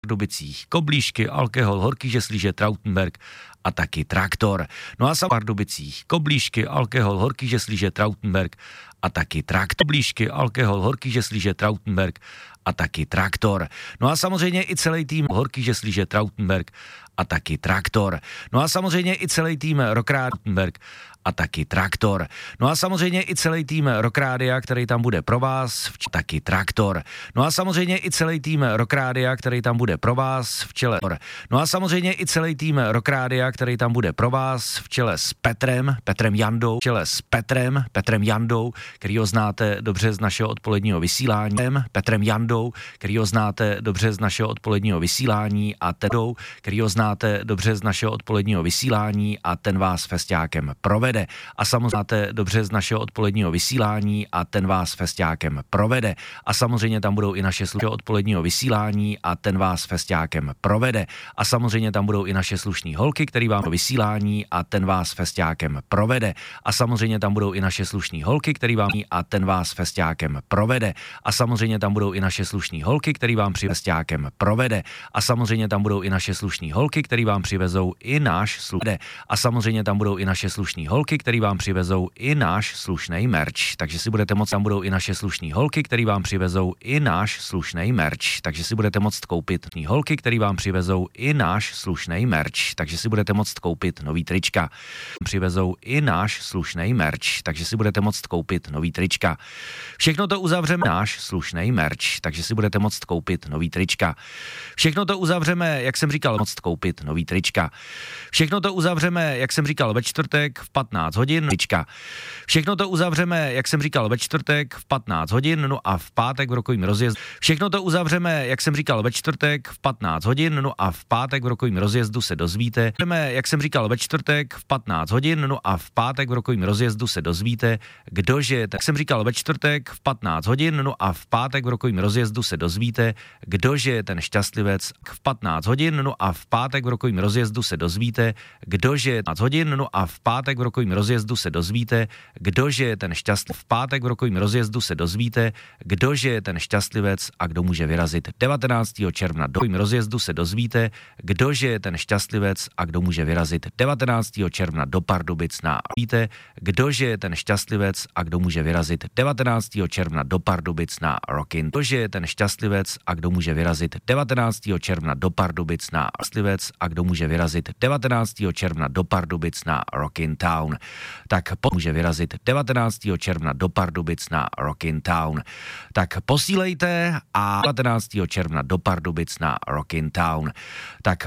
Pardubicích Koblížky, Alkohol, Horký Žeslíže, Trautenberg a taky Traktor. No a Pardubicích Koblížky, Alkohol, Horký Žeslíže, Trautenberg a taky Traktor. Koblížky, Alkohol, Horký Žeslíže, Trautenberg a taky Traktor. No a samozřejmě i celý tým Horký Žeslíže, Trautenberg a taky Traktor. No a samozřejmě i celý tým Rockrádenberg a taky Traktor. No a samozřejmě i celý tým Rockrádia, který tam bude pro vás, taky Traktor. No a samozřejmě i celý tým Rockrádia, který tam bude pro vás v čele. No a samozřejmě i celý tým Rockrádia, který tam bude pro vás v čele s Petrem Jandou, v čele s Petrem Jandou, kterýho znáte dobře z našeho odpoledního vysílání, Petrem Jandou, kterýho znáte dobře z našeho odpoledního vysílání a Tedou, kterýho znáte dobře z našeho odpoledního vysílání a ten vás festiákem provede. A samozřejmě dobře z našeho odpoledního vysílání a ten vás festiákem provede. A samozřejmě tam budou i naše slušné odpoledního vysílání a ten vás festiákem provede. A samozřejmě tam budou i naše slušný holky, který vám vysílání a ten vás festiákem provede. A samozřejmě tam budou i naše slušný holky, který vám a ten vás festiákem provede. A samozřejmě tam budou i naše slušný holky, který vám při festiákem provede. A samozřejmě tam budou i naše slušný holky, který vám přivezou i náš slušný. A samozřejmě tam budou i naše slušný holky, který vám přivezou i náš slušný merch. Takže si budete moct, tam budou i naše slušný holky, který vám přivezou i náš slušný merch. Takže si budete moct koupit holky, který vám přivezou i náš slušný merch. Takže si budete moct koupit nový trička. Přivezou i náš slušný merch. Takže si budete moct koupit nový trička. Všechno to uzavřeme náš slušný merch. Takže si budete moct koupit nový trička. Všechno to uzavřeme, jak jsem říkal, moct koupit nový trička. Všechno to uzavřeme, jak jsem říkal, ve čtvrtek v 15 hodin. Trička. Všechno to uzavřeme, jak jsem říkal, ve čtvrtek v 15 hodin, no a v pátek v rokovým rozjezdu. Všechno to uzavřeme, jak jsem říkal, ve čtvrtek v 15 hodin, no a v pátek v rokovým rozjezdu se dozvíte. Jak jsem říkal, ve čtvrtek v 15 hodin, no a v pátek v rokovým rozjezdu se dozvíte, kdože, jak jsem říkal, ve čtvrtek v 15 hodin, no a v pátek v rokovým rozjezdu se dozvíte, kdože je ten šťastlivec v 15 hodin, no a v pátek v rokovým rozjezdu se dozvíte, kdože je 15 hodin, no a v pátek v rokovým rozjezdu se dozvíte, kdože je ten šťastlivec. V pátek v rokovým rozjezdu se dozvíte, kdože je ten šťastlivec a kdo může vyrazit 19. června. Do rokovým rozjezdu se dozvíte, kdože je ten šťastlivec a kdo může vyrazit 19. června do Pardubic na víte, kdože je ten šťastlivec a kdo může vyrazit 19. června do Pardubic na Rockin. Kdože je ten šťastlivec a kdo může vyrazit 19. června do Pardubic na šťastlivec a kdo může vyrazit 19. června do Pardubic na Rockin Town. Tak může vyrazit 19. června do Pardubic na Rockin Town. Tak posílejte a 19. června do Pardubic na Rockin Town. Tak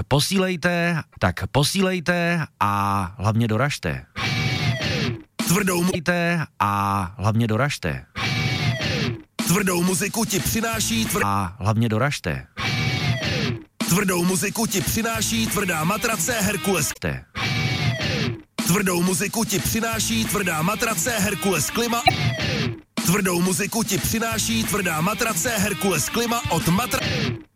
posílejte a hlavně doražte. Tvrdou a hlavně doražte. Tvrdou muziku ti přináší a hlavně doražte. Tvrdou muziku ti přináší tvrdá matrace Herkules. Tvrdou muziku ti přináší tvrdá matrace Herkules Klima. Tvrdou muziku ti přináší tvrdá matrace Herkules Klima od